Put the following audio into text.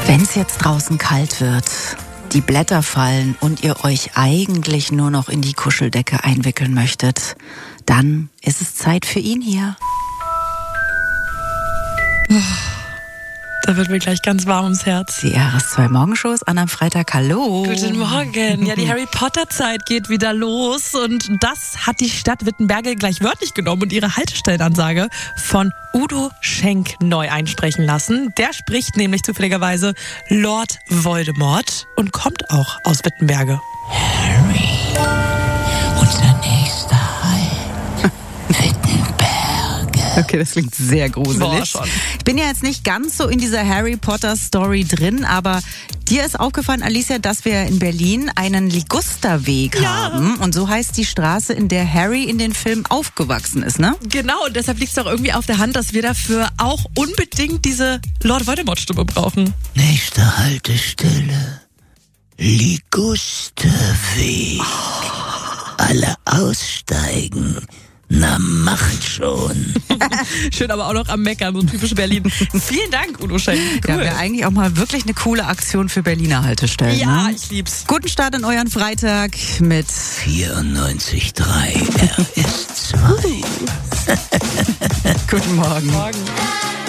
Wenn es jetzt draußen kalt wird, die Blätter fallen und ihr euch eigentlich nur noch in die Kuscheldecke einwickeln möchtet, dann ist es Zeit für ihn hier. Da wird mir gleich ganz warm ums Herz. Die RS2 Morgenshow ist an am Freitag. Hallo. Guten Morgen. Ja, die Harry Potter Zeit geht wieder los und das hat die Stadt Wittenberge gleich wörtlich genommen und ihre Haltestellenansage von Udo Schenk neu einsprechen lassen. Der spricht nämlich zufälligerweise Lord Voldemort und kommt auch aus Wittenberge. Harry, unser nächster Halt, Wittenberge. Okay, das klingt sehr gruselig. Boah, schon. Ich bin ja jetzt nicht ganz so in dieser Harry Potter Story drin, aber dir ist aufgefallen, Alicia, dass wir in Berlin einen Ligusterweg haben. Und so heißt die Straße, in der Harry in den Filmen aufgewachsen ist, ne? Genau, und deshalb liegt es doch irgendwie auf der Hand, dass wir dafür auch unbedingt diese Lord Voldemort-Stimme brauchen. Nächste Haltestelle, Ligusterweg. Alle aussteigen. Na, macht schon. Schön, aber auch noch am Meckern, so typisch Berlin. Vielen Dank, Udo Schenk. Ja, Cool. wäre eigentlich auch mal wirklich eine coole Aktion für Berliner Haltestellen. Ja, ne? ich lieb's. Guten Start in euren Freitag mit 94,3 RS2. Guten Morgen. Morgen.